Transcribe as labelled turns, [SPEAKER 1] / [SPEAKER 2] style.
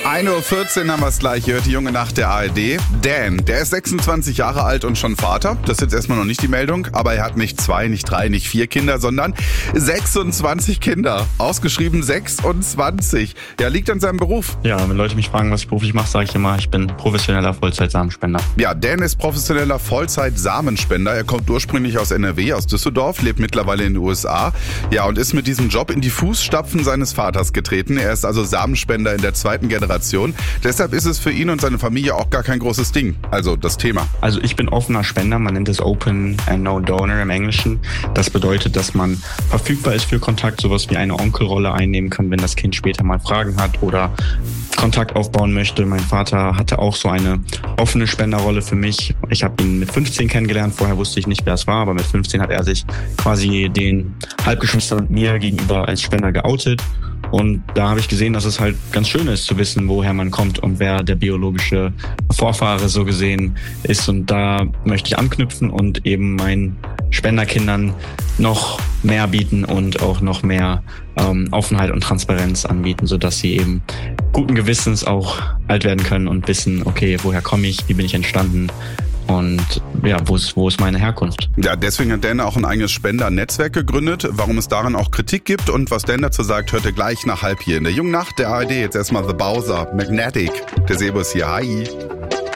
[SPEAKER 1] 1:14 Uhr haben wir es gleich. Ihr hört die junge Nacht der ARD. Dan, der ist 26 Jahre alt und schon Vater. Das ist jetzt erstmal noch nicht die Meldung, aber er hat nicht 2, nicht 3, nicht 4 Kinder, sondern 26 Kinder. Ausgeschrieben 26. Ja, liegt an seinem Beruf.
[SPEAKER 2] Ja, wenn Leute mich fragen, was ich beruflich mache, sage ich immer, ich bin professioneller Vollzeit-Samenspender.
[SPEAKER 1] Ja, Dan ist professioneller Vollzeit-Samenspender. Er kommt ursprünglich aus NRW, aus Düsseldorf, lebt mittlerweile in den USA. Ja, und ist mit diesem Job in die Fußstapfen seines Vaters getreten. Er ist also Samenspender in der 2. Generation. Deshalb ist es für ihn und seine Familie auch gar kein großes Ding, also das Thema.
[SPEAKER 2] Also ich bin offener Spender, man nennt es Open and No Donor im Englischen. Das bedeutet, dass man verfügbar ist für Kontakt, sowas wie eine Onkelrolle einnehmen kann, wenn das Kind später mal Fragen hat oder Kontakt aufbauen möchte. Mein Vater hatte auch so eine offene Spenderrolle für mich. Ich habe ihn mit 15 kennengelernt, vorher wusste ich nicht, wer es war, aber mit 15 hat er sich quasi den Halbgeschwistern und mir gegenüber als Spender geoutet. Und da habe ich gesehen, dass es halt ganz schön ist zu wissen, woher man kommt und wer der biologische Vorfahre so gesehen ist. Und da möchte ich anknüpfen und eben meinen Spenderkindern noch mehr bieten und auch noch mehr Offenheit und Transparenz anbieten, sodass sie eben guten Gewissens auch alt werden können und wissen, okay, woher komme ich, wie bin ich entstanden? Und ja, wo ist meine Herkunft?
[SPEAKER 1] Ja, deswegen hat Dan auch ein eigenes Spendernetzwerk gegründet. Warum es daran auch Kritik gibt und was Dan dazu sagt, hört ihr gleich nach 3:30 hier in der jungen Nacht der ARD. Jetzt erstmal The Bowser, Magnetic. Der Sebo ist hier. Hi.